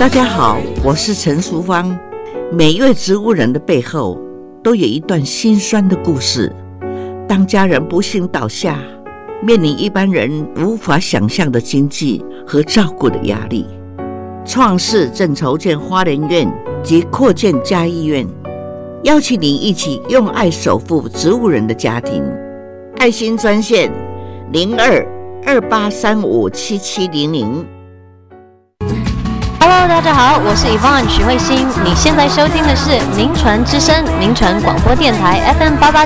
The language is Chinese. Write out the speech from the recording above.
大家好，我是陈淑芳。每一位植物人的背后都有一段心酸的故事。当家人不幸倒下，面临一般人无法想象的经济和照顾的压力，创世正筹建花莲院及扩建嘉义院，邀请你一起用爱守护植物人的家庭。爱心专线0228357700。 Hello， 大家好，我是 Yvonne 许慧欣。你现在收听的是民传之声，民传广播电台 FM88。